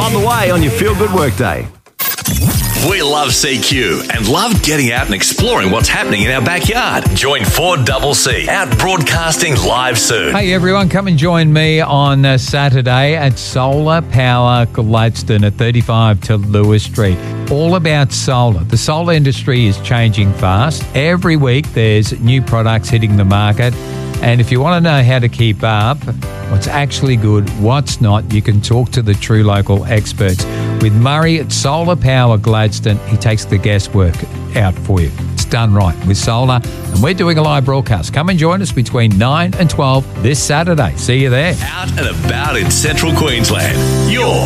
On the way on your Feel Good Workday. We love CQ and love getting out and exploring what's happening in our backyard. Join 4CC out broadcasting live soon. Hey everyone, come and join me on Saturday at Solar Power Gladstone at 35 to Lewis Street. All about solar. The solar industry is changing fast. Every week there's new products hitting the market. And if you want to know how to keep up, what's actually good, what's not, you can talk to the true local experts. With Murray at Solar Power Gladstone, he takes the guesswork out for you. It's done right with solar, and we're doing a live broadcast. Come and join us between 9 and 12 this Saturday. See you there. Out and about in central Queensland, you're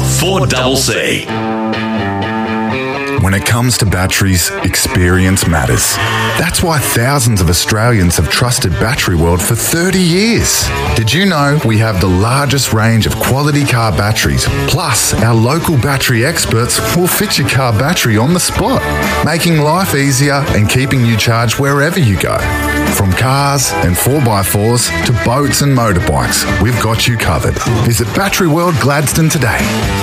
4CC. When it comes to batteries, experience matters. That's why thousands of Australians have trusted Battery World for 30 years. Did you know we have the largest range of quality car batteries? Plus, our local battery experts will fit your car battery on the spot, making life easier and keeping you charged wherever you go. From cars and 4x4s to boats and motorbikes, we've got you covered. Visit Battery World Gladstone today.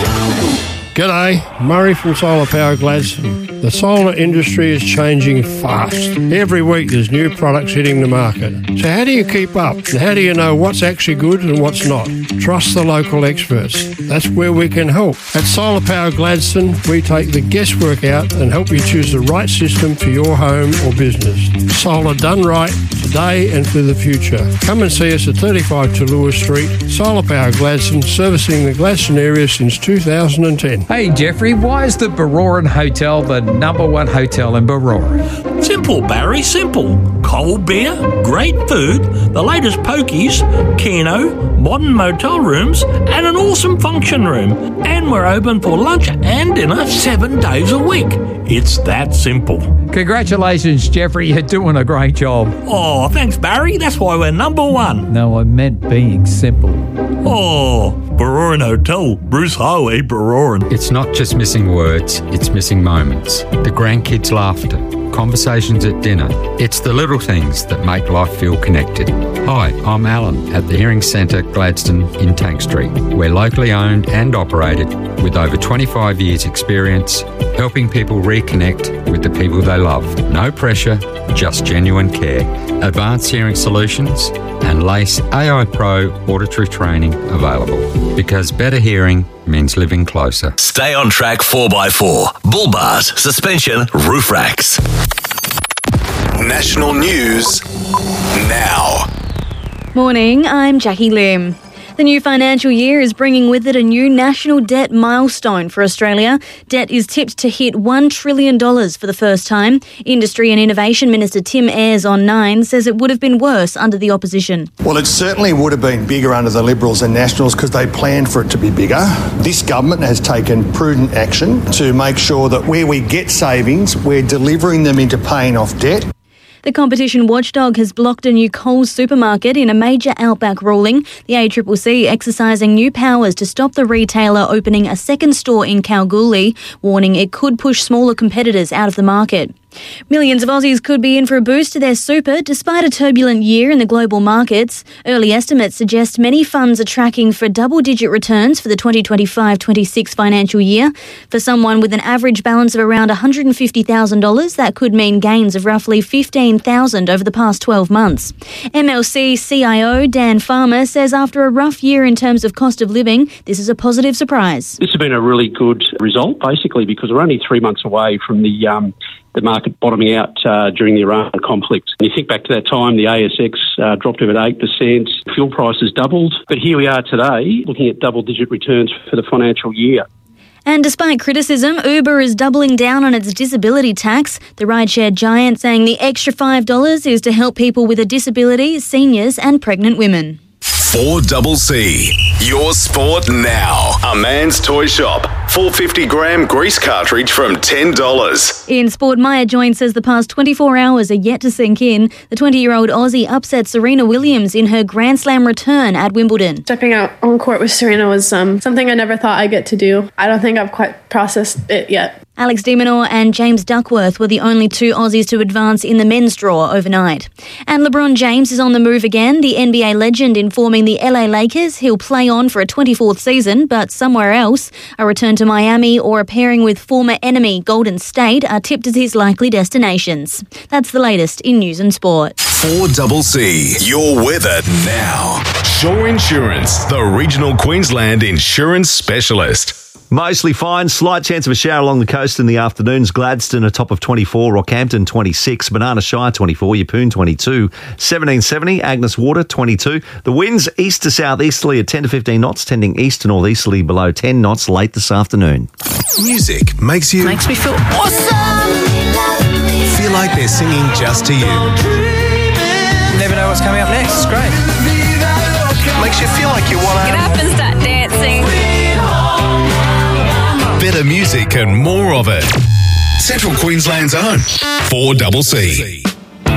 G'day, Murray from Solar Power Gladstone. The solar industry is changing fast. Every week there's new products hitting the market. So how do you keep up? And how do you know what's actually good and what's not? Trust the local experts. That's where we can help. At Solar Power Gladstone, we take the guesswork out and help you choose the right system for your home or business. Solar done right, today and for the future. Come and see us at 35 to Lewis Street. Solar Power Gladstone, servicing the Gladstone area since 2010. Hey Jeffrey, why is the Baroran Hotel the number one hotel in Baroran? Simple, Barry, simple. Cold beer, great food, the latest pokies, Keno, modern motel rooms, and an awesome function room. And we're open for lunch and dinner 7 days a week. It's that simple. Congratulations, Jeffrey. You're doing a great job. Oh, thanks, Barry. That's why we're number one. No, I meant being simple. Oh, Baroran Hotel, Bruce Highway, Baroran. It's not just missing words, it's missing moments. The grandkids' laughter, conversations at dinner. It's the little things that make life feel connected. Hi, I'm Alan at the Hearing Centre Gladstone in Tank Street. We're locally owned and operated with over 25 years experience helping people reconnect with the people they love. No pressure, just genuine care. Advanced hearing solutions and LACE AI Pro auditory training available. Because better hearing means living closer. Stay on track 4x4, bull bars, suspension, roof racks. National news now. Morning, I'm Jackie Lim. The new financial year is bringing with it a new national debt milestone for Australia. Debt is tipped to hit $1 trillion for the first time. Industry and Innovation Minister Tim Ayres on 9 says it would have been worse under the opposition. Well, it certainly would have been bigger under the Liberals and Nationals because they planned for it to be bigger. This government has taken prudent action to make sure that where we get savings, we're delivering them into paying off debt. The competition watchdog has blocked a new Coles supermarket in a major outback ruling. The ACCC exercising new powers to stop the retailer opening a second store in Kalgoorlie, warning it could push smaller competitors out of the market. Millions of Aussies could be in for a boost to their super despite a turbulent year in the global markets. Early estimates suggest many funds are tracking for double-digit returns for the 2025-26 financial year. For someone with an average balance of around $150,000, that could mean gains of roughly $15,000 over the past 12 months. MLC CIO Dan Farmer says after a rough year in terms of cost of living, this is a positive surprise. This has been a really good result, basically, because we're only 3 months away from the market bottoming out during the Iran conflict. And you think back to that time, the ASX dropped about 8%, fuel prices doubled. But here we are today, looking at double-digit returns for the financial year. And despite criticism, Uber is doubling down on its disability tax. The rideshare giant saying the extra $5 is to help people with a disability, seniors and pregnant women. 4CC, your sport now. A man's toy shop. 450-gram grease cartridge from $10. In sport, Maya Joyne says the past 24 hours are yet to sink in. The 20-year-old Aussie upset Serena Williams in her Grand Slam return at Wimbledon. Stepping out on court with Serena was something I never thought I'd get to do. I don't think I've quite processed it yet. Alex de Minaur and James Duckworth were the only two Aussies to advance in the men's draw overnight. And LeBron James is on the move again. The NBA legend informing the LA Lakers he'll play on for a 24th season, but somewhere else. A return return to Miami or a pairing with former enemy Golden State are tipped as his likely destinations. That's the latest in news and sport. 4CC, your weather now. Shore Insurance, the regional Queensland insurance specialist. Mostly fine. Slight chance of a shower along the coast in the afternoons. Gladstone a top of 24. Rockhampton 26. Banana Shire 24. Yeppoon 22. 1770. Agnes Water 22. The winds east to southeasterly at 10 to 15 knots, tending east to northeasterly below 10 knots late this afternoon. Music makes me feel awesome. Feel like they're singing just to you. Never know what's coming up next. It's great. Makes you feel like you want to get up and start dancing. Better music and more of it. Central Queensland's own 4CC.